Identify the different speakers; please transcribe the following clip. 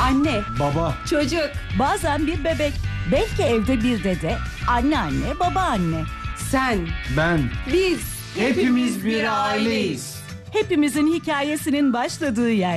Speaker 1: Anne,
Speaker 2: Baba.
Speaker 1: çocuk,
Speaker 3: Bazen bir bebek, belki evde bir dede, anneanne, babaanne.
Speaker 1: sen,
Speaker 2: Ben.
Speaker 1: biz.
Speaker 2: Hepimiz bir aileyiz.
Speaker 3: Hepimizin hikayesinin başladığı yer.